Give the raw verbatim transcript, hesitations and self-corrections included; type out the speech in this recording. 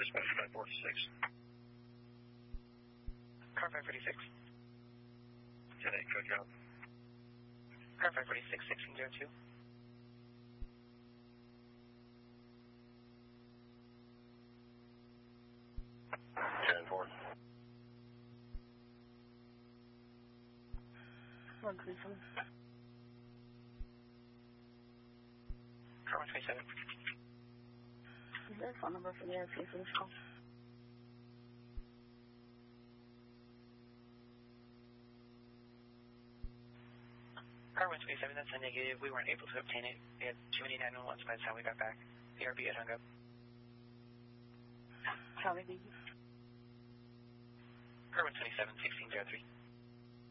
dispatch five forty-six. Car five forty-six. ten eight, good job. Car five forty-six, sixteen zero two. ten four. one twenty-seven. Car one twenty-seven. Is there a phone number for the air for this call? Car one twenty-seven, that's a negative. We weren't able to obtain it. We had too many nine one ones by the time we got back. The R B had hung up. Charlie, baby. Car one twenty-seven, sixteen zero three.